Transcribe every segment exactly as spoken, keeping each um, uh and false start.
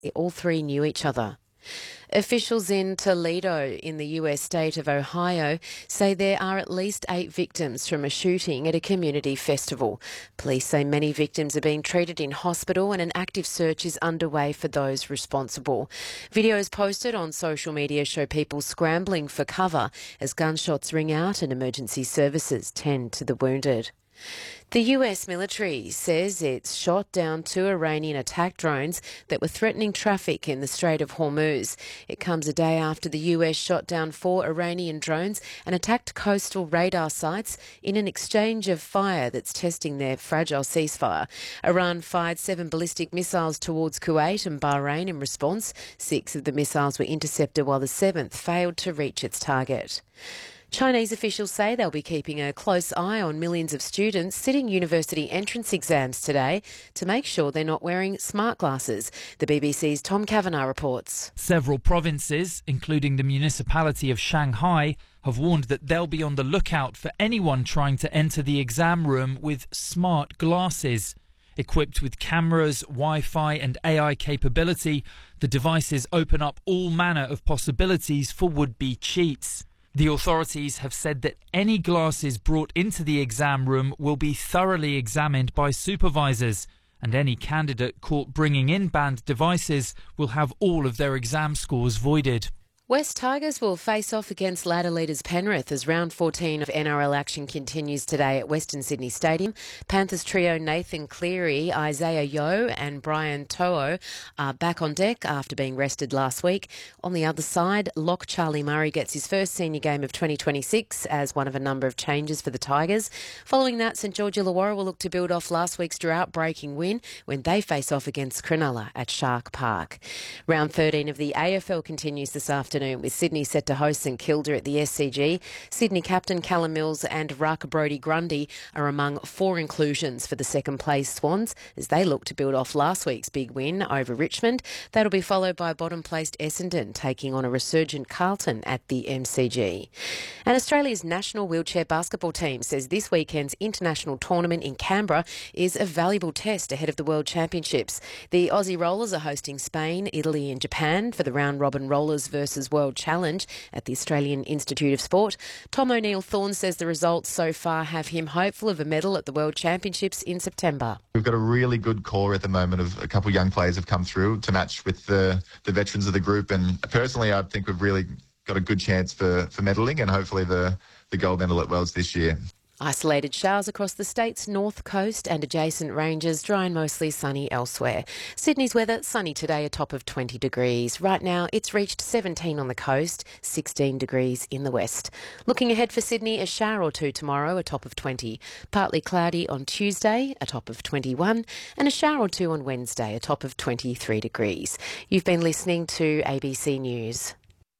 All three knew each other. Officials in Toledo in the U S state of Ohio say there are at least eight victims from a shooting at a community festival. Police say many victims are being treated in hospital and an active search is underway for those responsible. Videos posted on social media show people scrambling for cover as gunshots ring out and emergency services tend to the wounded. The U S military says it's shot down two Iranian attack drones that were threatening traffic in the Strait of Hormuz. It comes a day after the U S shot down four Iranian drones and attacked coastal radar sites in an exchange of fire that's testing their fragile ceasefire. Iran fired seven ballistic missiles towards Kuwait and Bahrain in response. Six of the missiles were intercepted while the seventh failed to reach its target. Chinese officials say they'll be keeping a close eye on millions of students sitting university entrance exams today to make sure they're not wearing smart glasses. The B B C's Tom Kavanagh reports. Several provinces, including the municipality of Shanghai, have warned that they'll be on the lookout for anyone trying to enter the exam room with smart glasses. Equipped with cameras, Wi-Fi and A I capability, the devices open up all manner of possibilities for would-be cheats. The authorities have said that any glasses brought into the exam room will be thoroughly examined by supervisors, and any candidate caught bringing in banned devices will have all of their exam scores voided. West Tigers will face off against ladder leaders Penrith as round fourteen of N R L action continues today at Western Sydney Stadium. Panthers trio Nathan Cleary, Isaiah Yeo and Brian To'o are back on deck after being rested last week. On the other side, lock Charlie Murray gets his first senior game of twenty twenty-six as one of a number of changes for the Tigers. Following that, St George Illawarra will look to build off last week's drought-breaking win when they face off against Cronulla at Shark Park. Round thirteen of the A F L continues this afternoon, with Sydney set to host St Kilda at the S C G. Sydney captain Callum Mills and Ruck Brodie Grundy are among four inclusions for the second place Swans as they look to build off last week's big win over Richmond. That'll be followed by bottom-placed Essendon taking on a resurgent Carlton at the M C G. And Australia's national wheelchair basketball team says this weekend's international tournament in Canberra is a valuable test ahead of the World Championships. The Aussie Rollers are hosting Spain, Italy and Japan for the round-robin Rollers versus World Challenge at the Australian Institute of Sport. Tom O'Neill-Thorne says the results so far have him hopeful of a medal at the World Championships in September. We've got a really good core at the moment of a couple of young players have come through to match with the, the veterans of the group, and personally I think we've really got a good chance for, for medaling and hopefully the, the gold medal at Worlds this year. Isolated showers across the state's north coast and adjacent ranges, dry and mostly sunny elsewhere. Sydney's weather, sunny today, a top of twenty degrees. Right now, it's reached seventeen on the coast, sixteen degrees in the west. Looking ahead for Sydney, a shower or two tomorrow, a top of twenty. Partly cloudy on Tuesday, a top of twenty-one. And a shower or two on Wednesday, a top of twenty-three degrees. You've been listening to A B C News.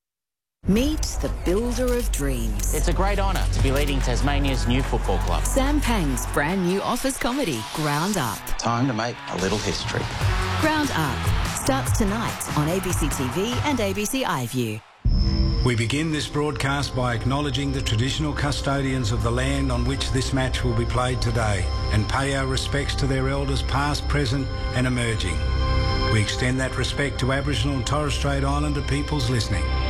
Meet the builder of dreams. It's a great honour to be leading Tasmania's new football club. Sam Pang's brand new office comedy, Ground Up. Time to make a little history. Ground Up starts tonight on A B C T V and A B C iView. We begin this broadcast by acknowledging the traditional custodians of the land on which this match will be played today and pay our respects to their elders past, present and emerging. We extend that respect to Aboriginal and Torres Strait Islander peoples listening.